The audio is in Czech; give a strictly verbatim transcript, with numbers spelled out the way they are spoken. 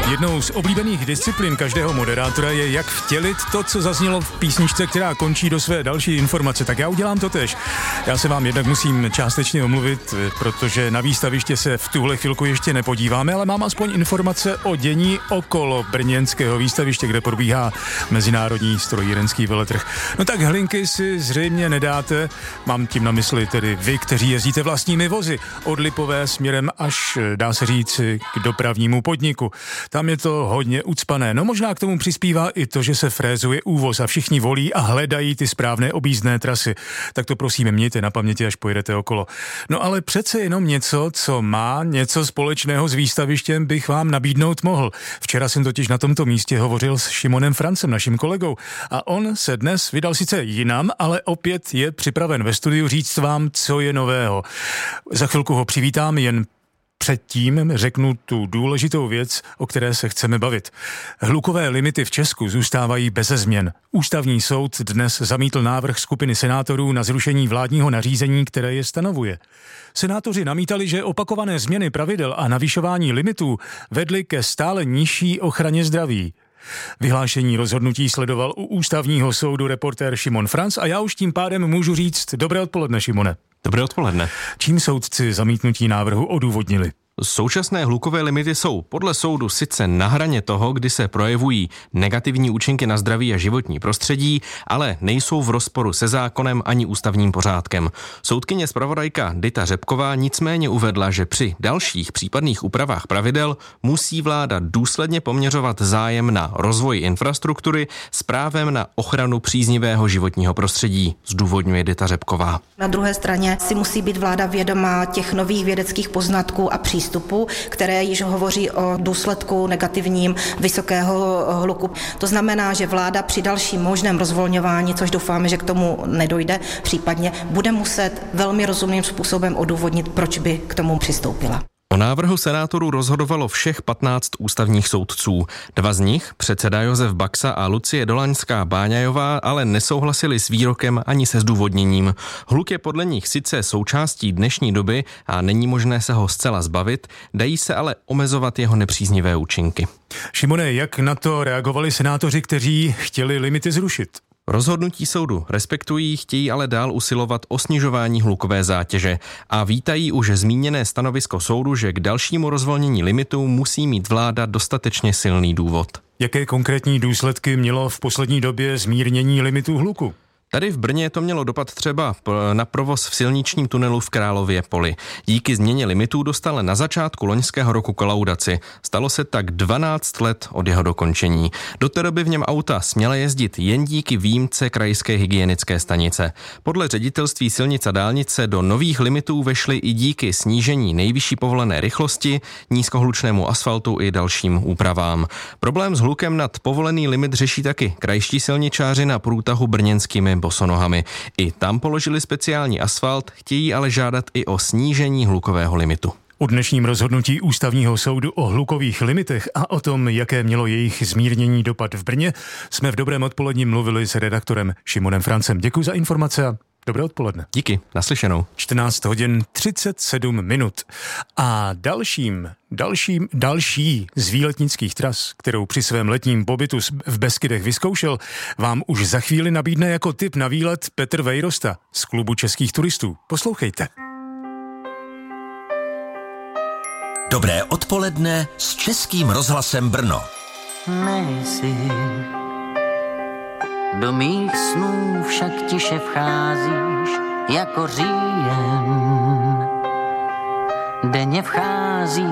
Jednou z oblíbených disciplín každého moderátora je, jak vtělit to, co zaznělo v písničce, která končí, do své další informace. Tak já udělám to též. Já se vám jednak musím částečně omluvit, protože na výstaviště se v tuhle chvilku ještě nepodíváme, ale mám aspoň informace o dění okolo brněnského výstaviště, kde probíhá mezinárodní strojírenský veletrh. No tak hlinky si zřejmě nedáte, mám tím na mysli tedy vy, kteří jezdíte vlastními vozy od Lipové směrem až, dá se říct, k dopravnímu podniku. Tam je to hodně ucpané. No možná k tomu přispívá i to, že se frézuje úvoz a všichni volí a hledají ty správné objízdné trasy. Tak to prosím mějte na paměti, až pojedete okolo. No ale přece jenom něco, co má něco společného s výstavištěm, bych vám nabídnout mohl. Včera jsem totiž na tomto místě hovořil s Šimonem Francem, naším kolegou, a on se dnes vydal sice jinam, ale opět je připraven ve studiu říct vám, co je nového. Za chvilku ho přivítám, jen předtím řeknu tu důležitou věc, o které se chceme bavit. Hlukové limity v Česku zůstávají beze změn. Ústavní soud dnes zamítl návrh skupiny senátorů na zrušení vládního nařízení, které je stanovuje. Senátoři namítali, že opakované změny pravidel a navyšování limitů vedly ke stále nižší ochraně zdraví. Vyhlášení rozhodnutí sledoval u Ústavního soudu reportér Šimon Franc a já už tím pádem můžu říct dobré odpoledne, Šimone. Dobré odpoledne. Čím soudci zamítnutí návrhu odůvodnili? Současné hlukové limity jsou podle soudu sice na hraně toho, kdy se projevují negativní účinky na zdraví a životní prostředí, ale nejsou v rozporu se zákonem ani ústavním pořádkem. Soudkyně zpravodajka Dita Řepková nicméně uvedla, že při dalších případných úpravách pravidel musí vláda důsledně poměřovat zájem na rozvoj infrastruktury s právem na ochranu příznivého životního prostředí, zdůvodňuje Dita Řepková. Na druhé straně si musí být vláda vědomá těch nových vědeckých poznatků a přístupů, které již hovoří o důsledku negativním vysokého hluku. To znamená, že vláda při dalším možném rozvolňování, což doufáme, že k tomu nedojde, případně bude muset velmi rozumným způsobem odůvodnit, proč by k tomu přistoupila. O návrhu senátorů rozhodovalo všech patnáct ústavních soudců. Dva z nich, předseda Josef Baxa a Lucie Dolaňská-Báňajová, ale nesouhlasili s výrokem ani se zdůvodněním. Hluk je podle nich sice součástí dnešní doby a není možné se ho zcela zbavit, dají se ale omezovat jeho nepříznivé účinky. Šimone, jak na to reagovali senátoři, kteří chtěli limity zrušit? Rozhodnutí soudu respektují, chtějí ale dál usilovat o snižování hlukové zátěže a vítají už zmíněné stanovisko soudu, že k dalšímu rozvolnění limitů musí mít vláda dostatečně silný důvod. Jaké konkrétní důsledky mělo v poslední době zmírnění limitů hluku? Tady v Brně to mělo dopad třeba na provoz v silničním tunelu v Králově Poli. Díky změně limitů dostal na začátku loňského roku kolaudaci. Stalo se tak dvanáct let od jeho dokončení. Do té doby v něm auta směla jezdit jen díky výjimce krajské hygienické stanice. Podle ředitelství silnic a dálnice do nových limitů vešly i díky snížení nejvyšší povolené rychlosti, nízkohlučnému asfaltu i dalším úpravám. Problém s hlukem nad povolený limit řeší taky krajští silničáři na průtahu brněnskými bosonohami. I tam položili speciální asfalt, chtějí ale žádat i o snížení hlukového limitu. O dnešním rozhodnutí Ústavního soudu o hlukových limitech a o tom, jaké mělo jejich zmírnění dopad v Brně, jsme v dobrém odpoledni mluvili s redaktorem Šimonem Francem. Děkuji za informace a dobré odpoledne. Díky, naslyšenou. čtrnáct hodin třicet sedm minut. A dalším, dalším, další z výletnických tras, kterou při svém letním pobytu v Beskydech vyzkoušel, vám už za chvíli nabídne jako tip na výlet Petr Vejrosta z Klubu českých turistů. Poslouchejte. Dobré odpoledne s Českým rozhlasem Brno. Nejsi, do mých snů však tiše vcházíš jako říjen. Denně vchází